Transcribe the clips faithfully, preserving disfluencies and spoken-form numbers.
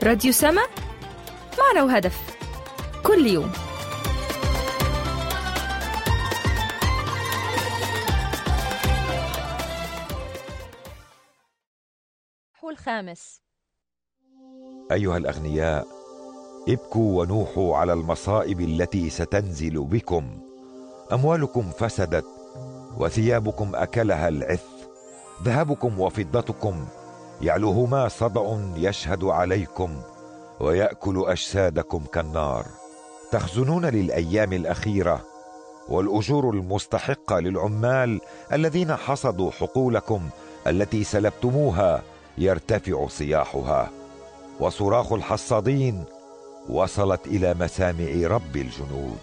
راديو سما، معنى وهدف، كل يوم. حول خامس. أيها الأغنياء، ابكوا ونوحوا على المصائب التي ستنزل بكم. أموالكم فسدت وثيابكم أكلها العث، ذهبكم وفضتكم يعلوهما صدع يشهد عليكم ويأكل أجسادكم كالنار. تخزنون للأيام الأخيرة، والأجور المستحقة للعمال الذين حصدوا حقولكم التي سلبتموها يرتفع صياحها، وصراخ الحصادين وصلت إلى مسامع رب الجنود.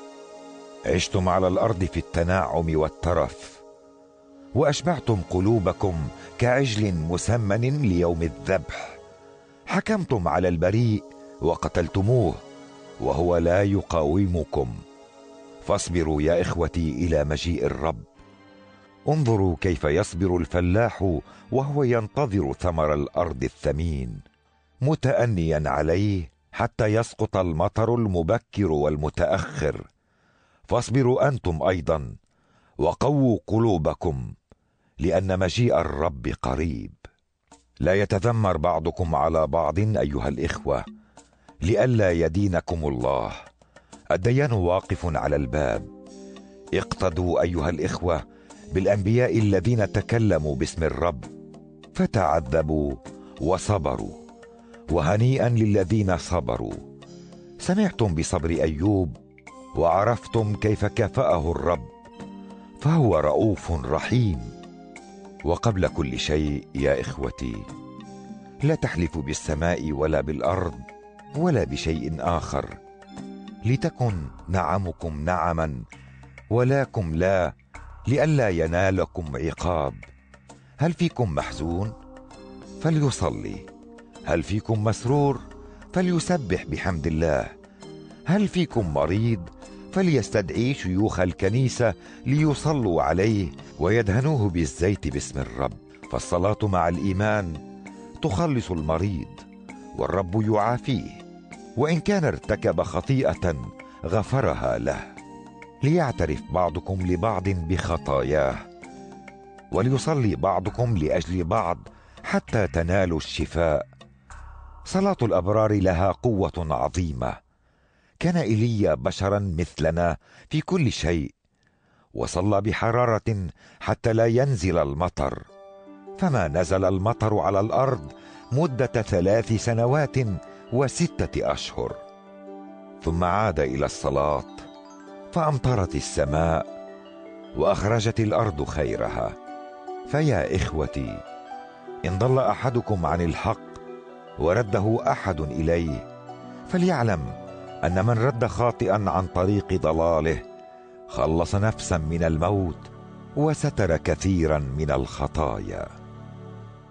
عشتم على الأرض في التناعم والترف، وأشبعتم قلوبكم كعجل مسمن ليوم الذبح. حكمتم على البريء وقتلتموه وهو لا يقاومكم. فاصبروا يا إخوتي إلى مجيء الرب. انظروا كيف يصبر الفلاح وهو ينتظر ثمر الأرض الثمين، متأنيا عليه حتى يسقط المطر المبكر والمتأخر. فاصبروا أنتم أيضا وقووا قلوبكم، لأن مجيء الرب قريب. لا يتذمر بعضكم على بعض أيها الإخوة، لئلا يدينكم الله. الديان واقف على الباب. اقتدوا أيها الإخوة بالأنبياء الذين تكلموا باسم الرب فتعذبوا وصبروا، وهنيئا للذين صبروا. سمعتم بصبر أيوب وعرفتم كيف كافأه الرب، فهو رؤوف رحيم. وقبل كل شيء يا إخوتي، لا تحلفوا بالسماء ولا بالأرض ولا بشيء آخر، لتكن نعمكم نعما ولاكم لا، لئلا ينالكم عقاب. هل فيكم محزون؟ فليصلي. هل فيكم مسرور؟ فليسبح بحمد الله. هل فيكم مريض؟ فليستدعي شيوخ الكنيسة ليصلوا عليه ويدهنوه بالزيت باسم الرب. فالصلاة مع الإيمان تخلص المريض، والرب يعافيه، وإن كان ارتكب خطيئة غفرها له. ليعترف بعضكم لبعض بخطاياه، وليصلي بعضكم لأجل بعض حتى تنالوا الشفاء. صلاة الأبرار لها قوة عظيمة. كان إيليا بشرا مثلنا في كل شيء، وصلى بحرارة حتى لا ينزل المطر، فما نزل المطر على الأرض مدة ثلاث سنوات وستة أشهر. ثم عاد إلى الصلاة، فأمطرت السماء وأخرجت الأرض خيرها. فيا إخوتي، إن ضل أحدكم عن الحق ورده أحد إليه، فليعلم أن من رد خاطئا عن طريق ضلاله خلص نفسا من الموت وستر كثيرا من الخطايا.